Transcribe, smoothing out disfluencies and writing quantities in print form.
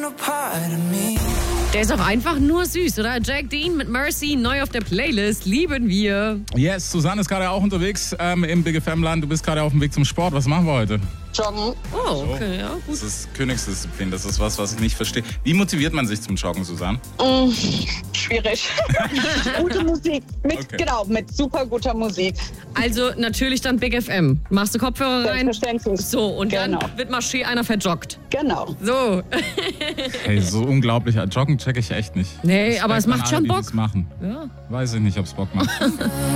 Der ist auch einfach nur süß, oder? Jack Dean mit Mercy, neu auf der Playlist. Lieben wir. Yes, Susanne ist gerade auch unterwegs im Big FM-Land. Du bist gerade auf dem Weg zum Sport. Was machen wir heute? Joggen. Oh, okay, ja, gut. Das ist Königsdisziplin. Das ist was ich nicht verstehe. Wie motiviert man sich zum Joggen, Susanne? Schwierig. Gute Musik. Genau, mit super guter Musik. Also natürlich dann Big FM. Machst du Kopfhörer rein? Selbstverständlich. So, und Genau. dann wird Marché einer verjoggt. Genau. So. Hey, so unglaublich. Joggen checke ich echt nicht. Nee, Respekt aber es an macht alle, schon die Bock. das machen. Ja. Weiß ich nicht, ob es Bock macht.